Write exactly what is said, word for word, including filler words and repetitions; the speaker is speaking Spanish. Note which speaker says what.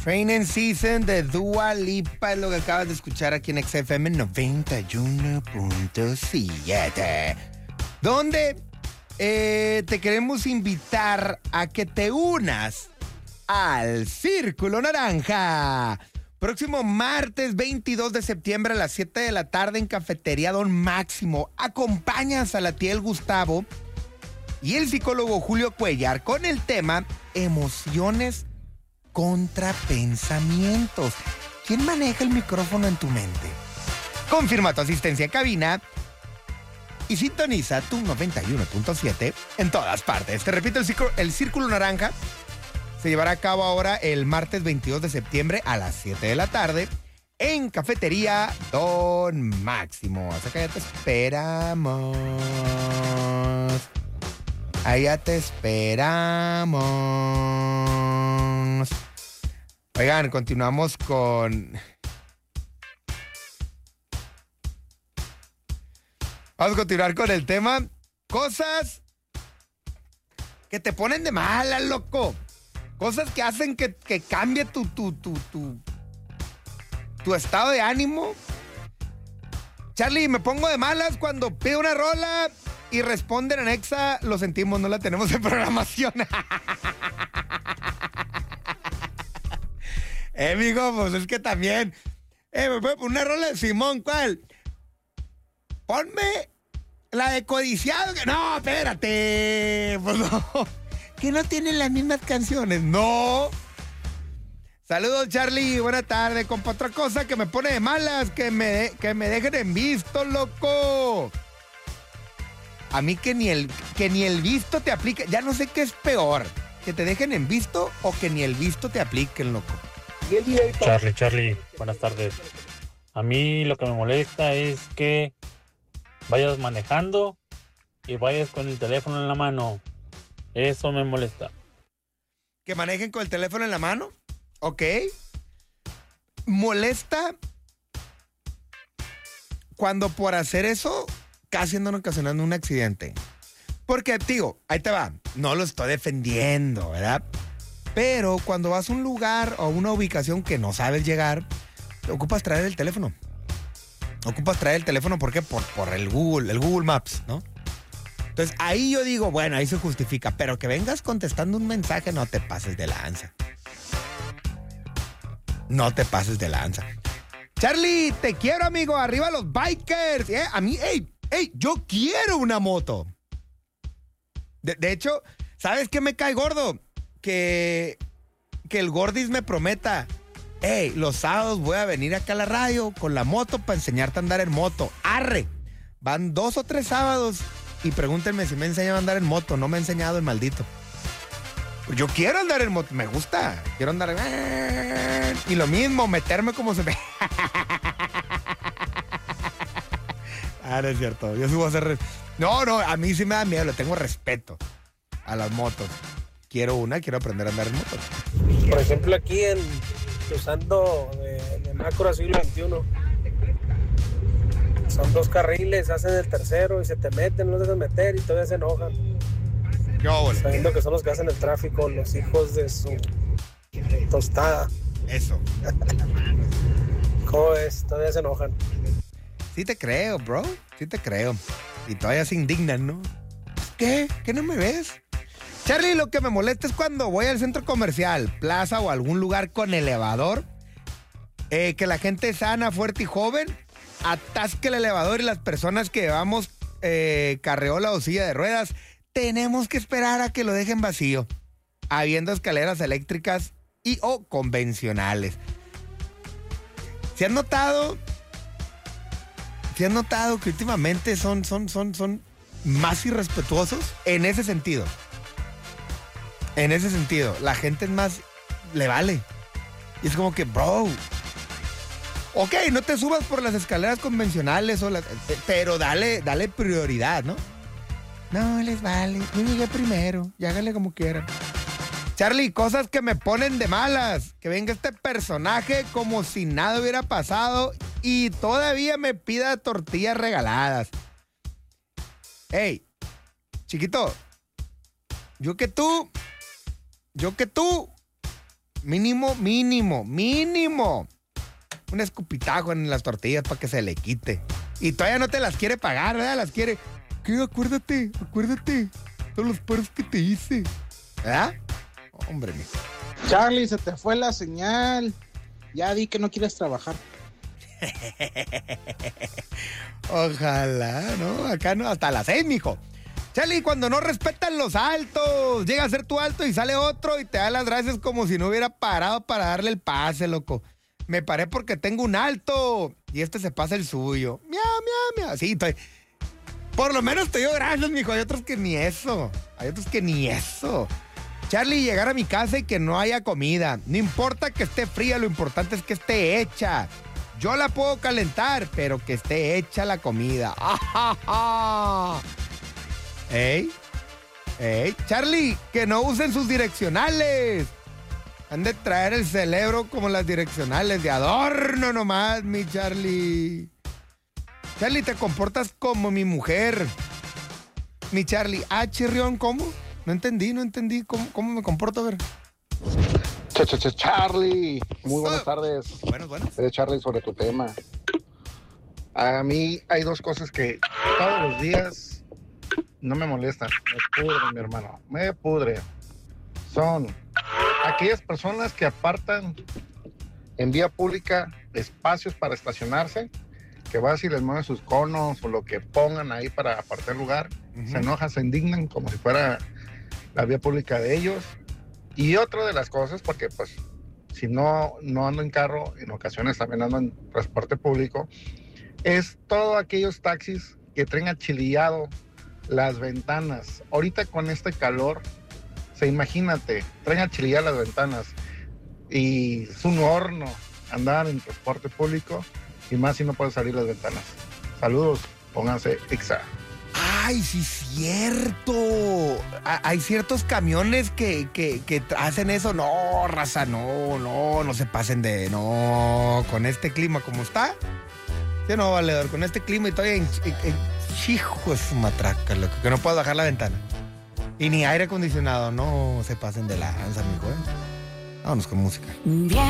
Speaker 1: Training Season de Dua Lipa es lo que acabas de escuchar aquí en X F M noventa y uno punto siete. Donde eh, te queremos invitar a que te unas al Círculo Naranja. Próximo martes veintidós de septiembre a las siete de la tarde en Cafetería Don Máximo. Acompañas a la tía El Gustavo y el psicólogo Julio Cuellar con el tema Emociones contra pensamientos. ¿Quién maneja el micrófono en tu mente? Confirma tu asistencia en cabina y sintoniza tu noventa y uno punto siete en todas partes. Te repito, el círculo, el Círculo Naranja se llevará a cabo ahora el martes veintidós de septiembre a las siete de la tarde en Cafetería Don Máximo. Así que ya te esperamos. Allá te esperamos. Oigan, continuamos con... Vamos a continuar con el tema cosas que te ponen de malas, loco. Cosas que hacen que, que cambie tu, tu, tu, tu, tu estado de ánimo. Charlie, me pongo de malas cuando pido una rola y responden en Exa, lo sentimos, no la tenemos en programación. Eh, amigo, pues es que también. Eh, me puede poner una rola de Simón, ¿cuál? Ponme la de Codiciado. Que... No, espérate. Pues no. Que no tienen las mismas canciones. No. Saludos, Charlie. Buena tarde. Compa, otra cosa que me pone de malas, que me, de... que me dejen en visto, loco. A mí que ni el que ni el visto te aplique. Ya no sé qué es peor. Que te dejen en visto o que ni el visto te apliquen, loco.
Speaker 2: Charlie, Charlie, buenas tardes. A mí lo que me molesta es que vayas manejando y vayas con el teléfono en la mano. Eso me molesta.
Speaker 1: ¿Que manejen con el teléfono en la mano? Ok. Molesta cuando por hacer eso casi andan ocasionando un accidente. Porque, tío, ahí te va. No lo estoy defendiendo, ¿verdad? Pero cuando vas a un lugar o a una ubicación que no sabes llegar, te ocupas traer el teléfono. Ocupas traer el teléfono, ¿por qué? Por, por el Google, el Google Maps, ¿no? Entonces, ahí yo digo, bueno, ahí se justifica. Pero que vengas contestando un mensaje, no te pases de lanza. No te pases de lanza. Charlie, te quiero, amigo. Arriba los bikers. ¿Eh? A mí, hey, hey, yo quiero una moto. De, de hecho, ¿sabes qué me cae gordo? Que, que el Gordis me prometa, hey, los sábados voy a venir acá a la radio con la moto para enseñarte a andar en moto. Arre, van dos o tres sábados y pregúntenme si me enseña a andar en moto. No me ha enseñado el maldito. Yo quiero andar en moto, me gusta. Quiero andar en... Y lo mismo, meterme como se ve. Ah, no es cierto, yo subo a hacer... No, no, a mí sí me da miedo, le tengo respeto a las motos. Quiero una, quiero aprender a andar en moto.
Speaker 3: Por ejemplo, aquí en usando de, de macro siglo veintiuno, son dos carriles, hacen el tercero y se te meten, no los dejan meter y todavía se enojan.
Speaker 1: Yo, bueno.
Speaker 3: Sabiendo que son los que hacen el tráfico, los hijos de su tostada.
Speaker 1: Eso.
Speaker 3: ¿Cómo es? Todavía se enojan.
Speaker 1: Sí te creo, bro. Sí te creo. Y todavía se indignan, ¿no? ¿Qué? ¿Qué no me ves? Charlie, lo que me molesta es cuando voy al centro comercial, plaza o algún lugar con elevador, eh, que la gente sana, fuerte y joven atasque el elevador y las personas que llevamos eh, carreola o silla de ruedas tenemos que esperar a que lo dejen vacío, habiendo escaleras eléctricas y o convencionales. ¿Se han notado? ¿Se han notado que últimamente son, son, son, son más irrespetuosos en ese sentido? En ese sentido, la gente es más, le vale. Y es como que, bro, ok, no te subas por las escaleras convencionales, o las, pero dale, dale prioridad, ¿no? No, les vale, yo llegué primero, y háganle como quieran. Charlie, cosas que me ponen de malas. Que venga este personaje como si nada hubiera pasado y todavía me pida tortillas regaladas. Hey, chiquito, yo que tú... Yo que tú Mínimo, mínimo, mínimo. Un escupitajo en las tortillas para que se le quite. Y todavía no te las quiere pagar, ¿verdad? Las quiere. ¿Qué? Acuérdate, acuérdate. Todos los paros que te hice. ¿Verdad? Hombre, mijo.
Speaker 4: Charlie, se te fue la señal. Ya di que no quieres trabajar.
Speaker 1: Ojalá, ¿no? Acá no, hasta las seis, mijo. Charlie, cuando no respetan los altos, llega a ser tu alto y sale otro y te da las gracias como si no hubiera parado para darle el pase, loco. Me paré porque tengo un alto y este se pasa el suyo. Miau, miau, miau. Sí, estoy... Por lo menos te dio gracias, mijo. Hay otros que ni eso. Hay otros que ni eso. Charlie, llegar a mi casa y que no haya comida. No importa que esté fría, lo importante es que esté hecha. Yo la puedo calentar, pero que esté hecha la comida. ¡Ah, ¡Ey! ¡Ey! Charlie, que no usen sus direccionales. Han de traer el cerebro como las direccionales de adorno nomás, mi Charlie. Charlie, te comportas como mi mujer. Mi Charlie. Ah, chirrión, ¿cómo? No entendí, no entendí. ¿Cómo, cómo me comporto? A ver.
Speaker 4: Ch -ch -ch Charlie, muy buenas tardes.
Speaker 1: Buenas, buenas.
Speaker 4: Soy Charlie sobre tu tema. A mí hay dos cosas que todos los días no me molestan. Me pudre, mi hermano. Me pudre. Son aquellas personas que apartan en vía pública espacios para estacionarse, que vas y les mueven sus conos o lo que pongan ahí para apartar lugar. Uh-huh. Se enojan, se indignan como si fuera la vía pública de ellos. Y otra de las cosas, porque pues si no, no ando en carro, en ocasiones también ando en transporte público, es todos aquellos taxis que traen achilillado las ventanas. Ahorita con este calor, o sea, imagínate, traen achililladas las ventanas y es un horno andar en transporte público y más si no pueden salir las ventanas. Saludos, pónganse Ixa.
Speaker 1: ¡Ay, sí es cierto! Hay ciertos camiones que, que, que hacen eso. No, raza, no, no, no se pasen de... No, con este clima como está. Sí, no, valedor, con este clima y todavía en... en, en hijo de su matraca, loco, que no puedo bajar la ventana. Y ni aire acondicionado, no se pasen de lanza, mijo, ¿eh? Vámonos con música.